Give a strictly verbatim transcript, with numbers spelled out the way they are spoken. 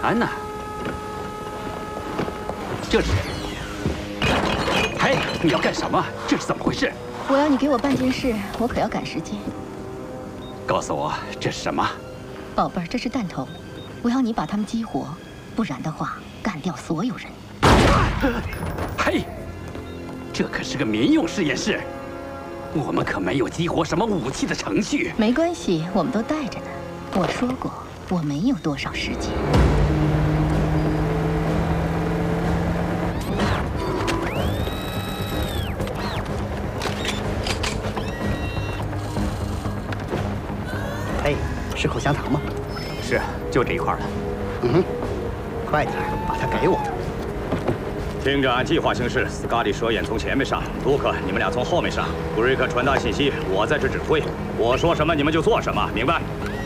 安娜，这是……嘿，你要干什么？这是怎么回事？ 我要你给我办件事，我可要赶时间。 告诉我这是什么？ 宝贝儿，这是弹头，我要你把它们激活，不然的话，干掉所有人。 嘿，这可是个民用实验室，我们可没有激活什么武器的程序。 没关系，我们都带着呢。我说过，我没有多少时间。 嘿，是口香糖吗？ 是，就这一块了。 嗯哼，快点把它给我。 听着，按计划行事。斯卡利蛇眼从前面上，卢克，你们俩从后面上。布瑞克传达信息，我在这指挥。我说什么你们就做什么，明白？